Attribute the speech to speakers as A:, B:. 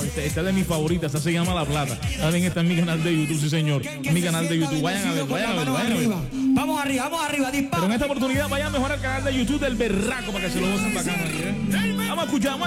A: esta es de mis favoritas, esta se llama La Plata. También está en mi canal de YouTube, sí señor. En mi canal de YouTube, vayan a ver, vayan a ver.
B: Vamos arriba, dispara.
A: Pero en esta oportunidad vayan mejor al canal de YouTube del Berraco para que se lo gocen bacano ahí, ¿eh? Vamos a escuchar.